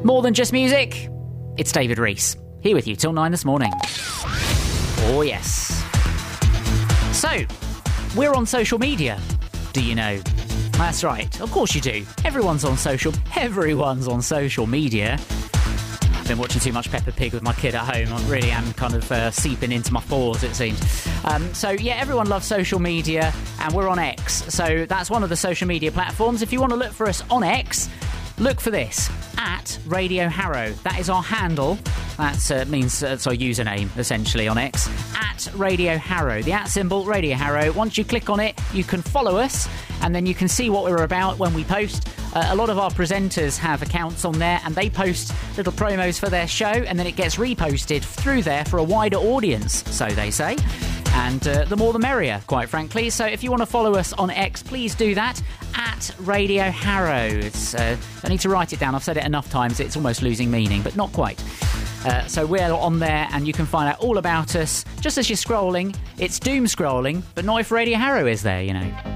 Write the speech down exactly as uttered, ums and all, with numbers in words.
More than just music, it's David Rees, here with you till nine this morning. Oh yes. So, we're on social media, do you know? That's right, of course you do. Everyone's on social, everyone's on social media. I've been watching too much Peppa Pig with my kid at home. I really am kind of uh, seeping into my pores, it seems. Um, so, yeah, everyone loves social media, and we're on X. So that's one of the social media platforms. If you want to look for us on X, look for this, at Radio Harrow. That is our handle. That uh, means uh, it's our username, essentially, on X. At Radio Harrow. The at symbol, Radio Harrow. Once you click on it, you can follow us, and then you can see what we're about when we post. Uh, a lot of our presenters have accounts on there, and they post little promos for their show, and then it gets reposted through there for a wider audience, so they say. And uh, the more the merrier, quite frankly. So if you want to follow us on X, please do that, at Radio Harrow. It's, uh, I need to write it down. I've said it enough times, it's almost losing meaning, but not quite. Uh, so we're on there, and you can find out all about us. Just as you're scrolling, it's doom scrolling, but not if Radio Harrow is there, you know.